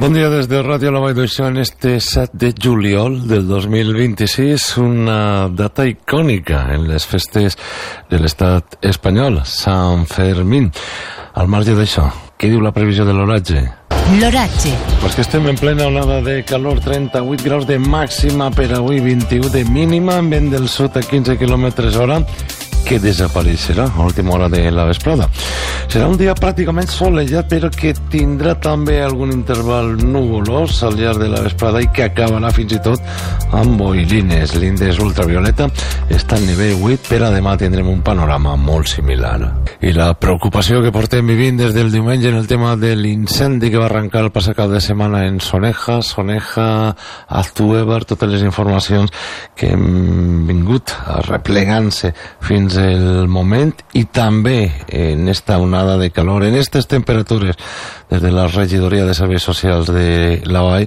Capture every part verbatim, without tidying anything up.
Bon dia des de Ràdio La Vall d'Uixó en este set de juliol del dos mil vint-i-sis, una data icònica en les festes de l'estat espanyol, Sant Fermín. Al marge d'això, què diu la previsió de l'oratge? L'oratge. Pues que estem en plena onada de calor, trenta-vuit graus de màxima per avui, vint-i-u de mínima, amb vent del sud a quinze quilòmetres hora, que desapareixerà a última hora de la vesprada. Serà un dia pràcticament solellat, però que tindrà també algun interval nuvolós al llarg de la vesprada i que acabarà fins i tot amb boirines. L'índex ultravioleta està al nivell vuit, però demà tindrem un panorama molt similar. I la preocupació que portem vivint des del diumenge en el tema de l'incendi que va arrencar el passat cap de setmana en Soneja, Soneja, Aztuévar, totes les informacions que hem vingut replegant-se fins el moment, i també en esta onada de calor, en aquestes temperatures, des de la regidoria de serveis socials de la Vall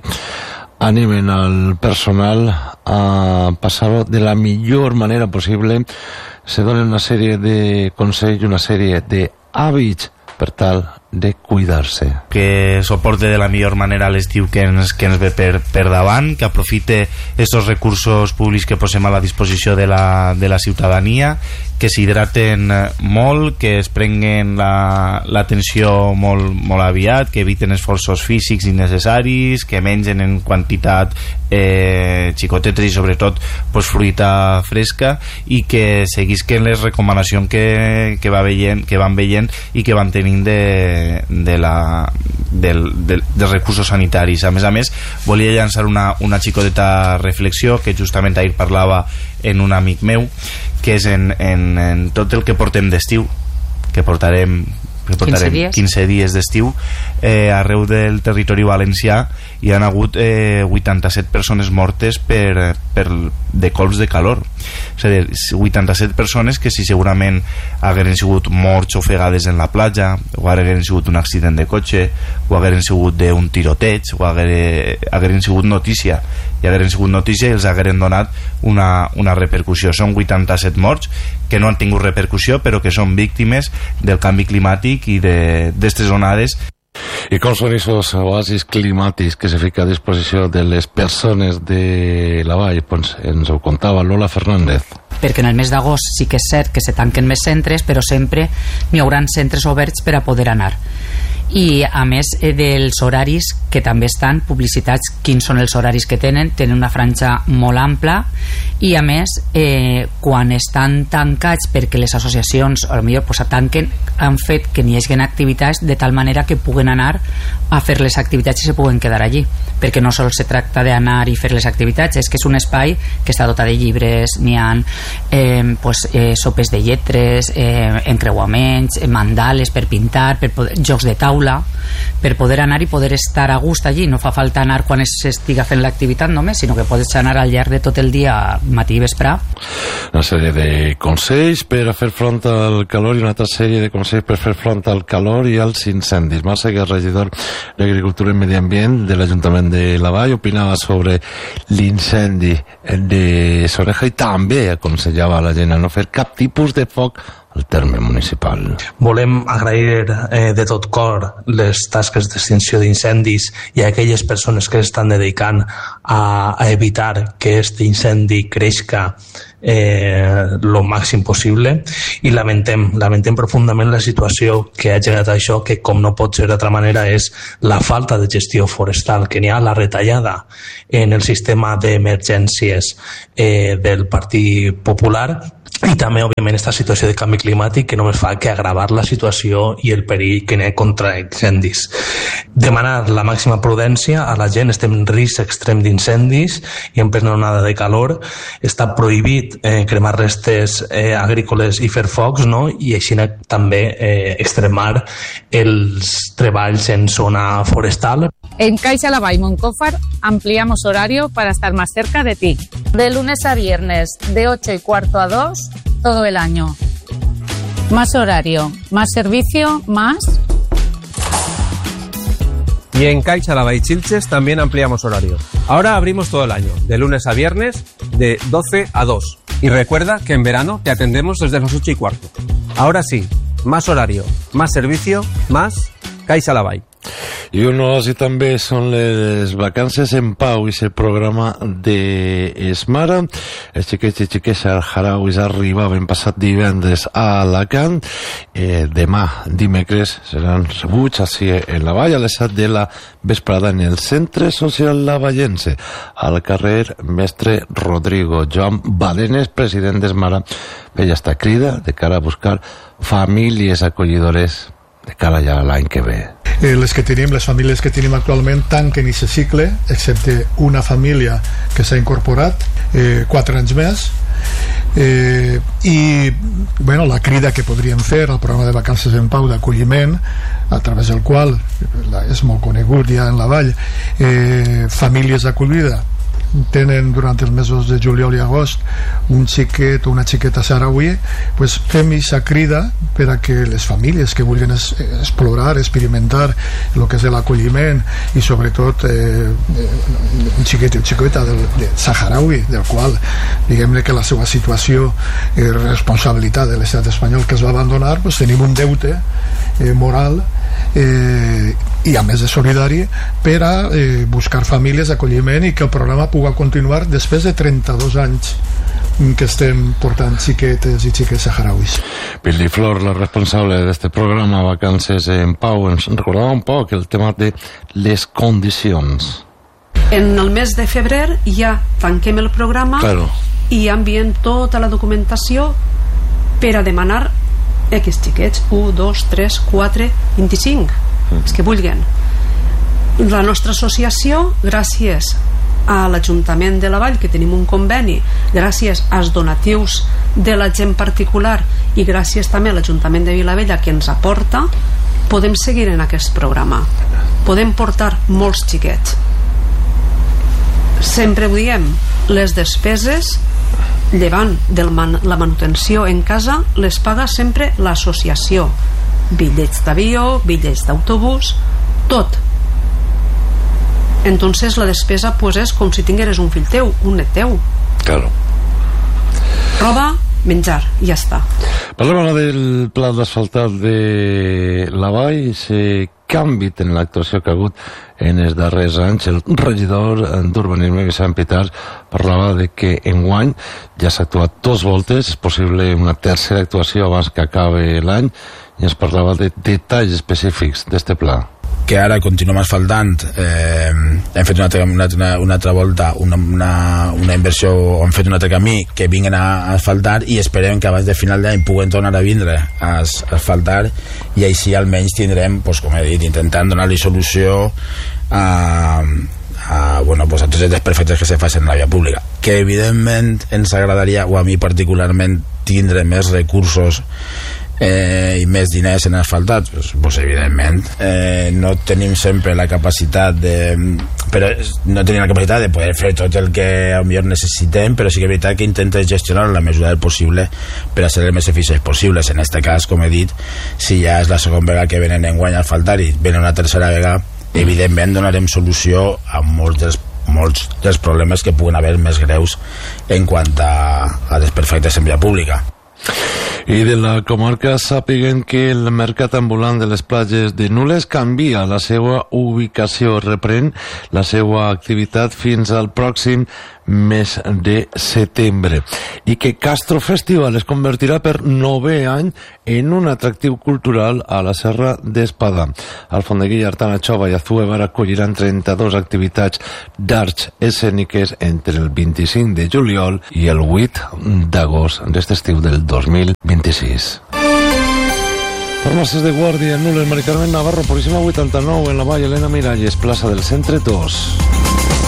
animen al personal a passar-ho de la millor manera possible. Se donen una sèrie de consells, una sèrie d'hàbits per tal de cuidar-se. Que soporte de la millor manera l'estiu que ens, que ens ve per, per davant, que aprofite aquests recursos públics que posem a la disposició de la, de la ciutadania, que s'hidraten molt, que es prenguen l'atenció la, molt, molt aviat, que eviten esforços físics innecessaris, que mengen en quantitat eh, xicotetes i sobretot pues, fruita fresca, i que seguisquen les recomanacions que, que, va veient, que van veient i que van tenint de de la, del, del, dels recursos sanitaris. A més a més, volia llançar una, una xicoteta reflexió que justament ahir parlava en un amic meu, que és en, en, en tot el que portem d'estiu, que portarem que portarem quinze dies, quinze dies d'estiu, eh, arreu del territori valencià hi han hagut eh, vuitanta-set persones mortes per, per, de colps de calor. És a dir, vuitanta-set persones que si segurament hagueren sigut morts ofegades en la platja, o hagueren sigut un accident de cotxe, o hagueren sigut d'un tiroteig, o hagueren, hagueren sigut notícia i hagueren sigut notícia i els hagueren donat una, una repercussió. Són vuitanta-set morts que no han tingut repercussió, però que són víctimes del canvi climàtic i d'estes onades. I com són aquests oasis climàtics que se fica a disposició de les persones de la Vall? Pues ens ho contava Lola Fernández. Perquè en el mes d'agost sí que és cert que se tanquen més centres, però sempre n'hi haurà centres oberts per a poder anar. I a més eh, dels horaris que també estan publicitats, quins són els horaris que tenen, tenen una franja molt ampla, i a més eh, quan estan tancats perquè les associacions a lo millor pues, tanquen, han fet que n'hi hagi activitats de tal manera que puguen anar a fer les activitats i se puguen quedar allí, perquè no sols se tracta d'anar i fer les activitats, és que és un espai que està dotat de llibres, n'hi ha eh, pues, eh, sopes de lletres, eh, encreuaments, eh, mandales per pintar, per poder, jocs de taula, per poder anar i poder estar a gust allí. No fa falta anar quan s'estiga fent l'activitat només, sinó que pots anar al llarg de tot el dia, matí i vespre. Una sèrie de consells per a fer front al calor i una altra sèrie de consells per fer front al calor i als incendis. Marc Seguer, regidor d'Agricultura i Medi Ambient de l'Ajuntament de la Vall, opinava sobre l'incendi de Soneja i també aconsellava a la gent a no fer cap tipus de foc al terme municipal. Volem agrair eh, de tot cor les tasques d'extinció d'incendis i a aquelles persones que estan dedicant a, a evitar que aquest incendi creixca eh, lo màxim possible, i lamentem, lamentem profundament la situació que ha generat això, que com no pot ser d'altra manera és la falta de gestió forestal, que n'hi ha la retallada en el sistema d'emergències eh, del Partit Popular, i també, òbviament, aquesta situació de canvi climàtic que només fa que agravar la situació i el perill que n'hi ha contra incendis. Demanar la màxima prudència a la gent. Estem en risc extrem d'incendis i en plena onada de calor. Està prohibit eh, cremar restes eh, agrícoles i fer focs, no? I així també eh, extremar els treballs en zona forestal. En Caixa La Vall Moncófar ampliamos horario para estar más cerca de ti. De lunes a viernes, de ocho y cuarto a dos, todo el año. Más horario, más servicio, más... Y en Caixa La Vall Chilches también ampliamos horario. Ahora abrimos todo el año, de lunes a viernes, de doce a dos. Y recuerda que en verano te atendemos desde las ocho y cuarto. Ahora sí, más horario, más servicio, más Caixa La Vall. I uno i també són les vacances en pau i el programa de Esmara. Els xiquets i xiquets saharauis arribaven passat divendres a Alacant. Eh, demà, dimecres, seran rebuts així en la vall a les set de la vesprada en el Centre Social Lavallense, al carrer Mestre Rodrigo. Joan Balenes, president d'Esmara, feia esta crida de cara a buscar famílies acollidores de cara ja l'any que ve. Eh, les que tenim, les famílies que tenim actualment tanquen aquest cicle, excepte una família que s'ha incorporat eh, quatre anys més, eh, i bueno, la crida que podríem fer al programa de vacances en pau d'acolliment, a través del qual és molt conegut ja en la vall, eh, famílies d'acollida tenen durant els mesos de juliol i agost un xiquet o una xiqueta saharaui, pues fem aquesta crida per a que les famílies que vulguin es, explorar, experimentar el que és l'acolliment i sobretot eh, un xiquet i una xiqueta del, de saharaui, del qual diguem-ne que la seva situació és eh, responsabilitat de l'estat espanyol que es va abandonar, pues tenim un deute eh, moral eh, i a més de solidari per a eh, buscar famílies d'acolliment i que el programa pugui continuar després de trenta-dos anys que estem portant xiquetes i xiquets saharauis. Billy Flor, la responsable d'este programa Vacances en Pau, ens recordava un poc el tema de les condicions. En el mes de febrer ja tanquem el programa, claro, i enviem tota la documentació per a demanar X xiquets, u, dos, tres, quatre, vint-i-cinc, mm. els que vulguin. La nostra associació, gràcies a l'Ajuntament de la Vall, que tenim un conveni, gràcies als donatius de la gent particular i gràcies també a l'Ajuntament de Vilavella que ens aporta, podem seguir en aquest programa. Podem portar molts xiquets. Sempre ho diem, les despeses llevant de la manutenció en casa les paga sempre l'associació, bitllets d'avió, bitllets d'autobús, tot. Entonces la despesa pues és com si tingueres un fill teu, un net teu. Claro. Roba, menjar, i ja està. Parlem ara del pla d'asfaltat de la vall, se canvi en l'actuació que ha hagut en els darrers anys. El regidor d'Urbanisme, Vicent Pitarch, parlava de que enguany ja s'ha actuat dos voltes, és possible una tercera actuació abans que acabe l'any, i ens parlava de detalls específics d'este pla. Que ara continuem asfaltant, eh, hem fet una altra, una, una altra volta, una, una, una inversió, hem fet un altre camí que vinguen a asfaltar i esperem que abans de final d'any puguen tornar a vindre a asfaltar i així almenys tindrem, pues, com he dit, intentant donar-li solució a, a, bueno, pues, a tots els desperfectes que se facin en la via pública, que evidentment ens agradaria, o a mi particularment, tindre més recursos Eh, i més diners en asfaltats, pues, pues evidentment eh, no tenim sempre la capacitat de, però no tenim la capacitat de poder fer tot el que millor necessitem, però sí que és veritat que intentes gestionar la mesura del possible per a ser el més eficients possibles. En aquest cas, com he dit, si ja és la segona vegada que venen enguany a asfaltar i venen una tercera vegada, evidentment donarem solució a molts dels molts dels problemes que puguen haver més greus en quant a, a desperfectes en via pública. I de la comarca sàpiguen que el mercat ambulant de les platges de Nules canvia la seva ubicació, reprèn la seva activitat fins al pròxim mes de setembre, i que Castro Festival es convertirà per novè any en un atractiu cultural a la Serra d'Espadà. Alfondeguí, Artana, Xova i Azuevar acolliran trenta-dues activitats d'arts escèniques entre el vint-i-cinc de juliol i el vuit d'agost d'este estiu del dos mil vint-i-sis. Farmàcies de Guàrdia, Nules, Mari Carmen Navarro, Puríssima vuitanta-nou, en la Vall, Elena Miralles, plaça del Centre dos.